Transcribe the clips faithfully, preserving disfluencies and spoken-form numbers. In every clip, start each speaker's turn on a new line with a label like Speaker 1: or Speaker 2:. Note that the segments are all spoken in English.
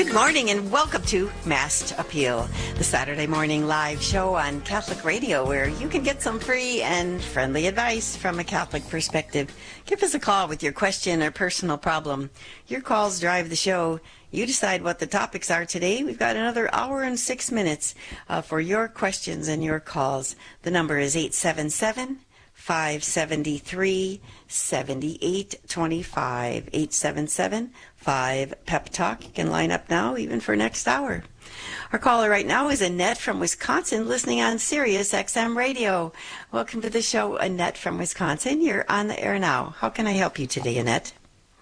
Speaker 1: Good morning and welcome to Mass Appeal, the Saturday morning live show on Catholic Radio where you can get some free and friendly advice from a Catholic perspective. Give us a call with your question or personal problem. Your calls drive the show. You decide what the topics are today. We've got another hour and six minutes uh, for your questions and your calls. The number is eight seven seven, five seven three, seven eight two five, eight seven seven, five pep talk. You can line up now, even for next hour. Our caller right now is Annette from Wisconsin, listening on Sirius X M Radio. Welcome to the show, Annette from Wisconsin. You're on the air now. How can I help you today, Annette?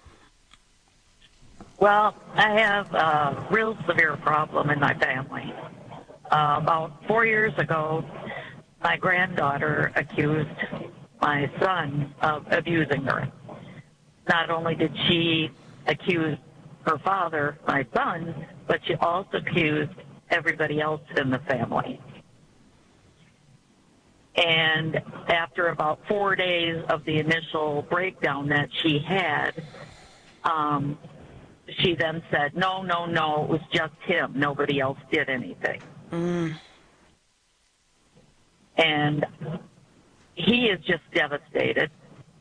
Speaker 2: Well, I have a real severe problem in my family. Uh, about four years ago, my granddaughter accused my son of abusing her. Not only did she accuse her father, my son, but she also accused everybody else in the family. And after about four days of the initial breakdown that she had, um, she then said, no, no, no, it was just him. Nobody else did anything.
Speaker 1: Mm.
Speaker 2: And he is just devastated.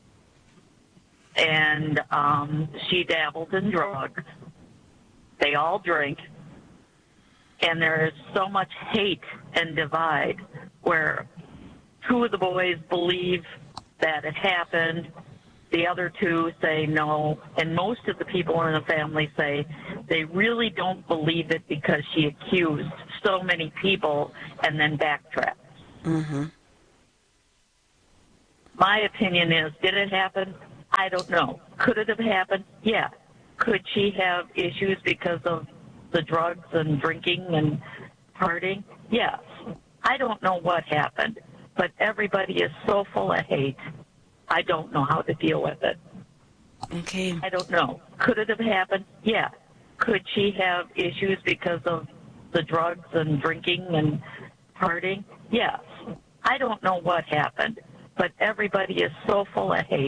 Speaker 2: And um, she dabbled in drugs. They all drink. And there is so much hate and divide where two of the boys believe that it happened. The other two say no. And most of the people in the family say they really don't believe it because she accused so many people and then backtracked.
Speaker 1: Mm-hmm.
Speaker 2: My opinion is, did it happen? I don't know. Could it have happened? Yeah. Could she have issues because of the drugs and drinking and partying? Yes. I don't know what happened, but everybody is so full of hate. I don't know how to deal with it.
Speaker 1: Okay.
Speaker 2: I don't know. Could it have happened? Yeah. Could she have issues because of the drugs and drinking and partying? Yes. I don't know what happened, but everybody is so full of hate.